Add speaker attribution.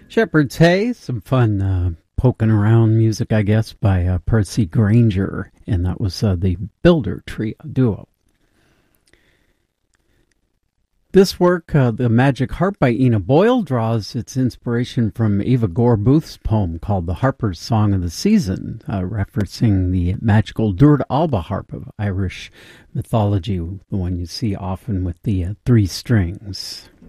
Speaker 1: Shepherd's Hay, some fun poking around music, I guess, by Percy Granger, and that was the Builder Trio duo. This work, The Magic Harp by Ina Boyle, draws its inspiration from Eva Gore Booth's poem called The Harper's Song of the Season, referencing the magical Dúirt Alba harp of Irish mythology, the one you see often with the three strings.